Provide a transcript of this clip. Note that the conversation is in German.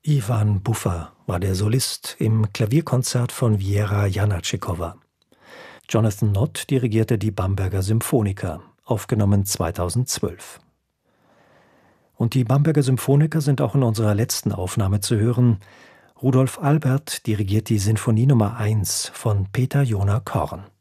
Iwan Buffa war der Solist im Klavierkonzert von Wiera Janacekova. Jonathan Nott dirigierte die Bamberger Symphoniker, aufgenommen 2012. Und die Bamberger Symphoniker sind auch in unserer letzten Aufnahme zu hören. Rudolf Albert dirigiert die Sinfonie Nummer 1 von Peter Jonah Korn.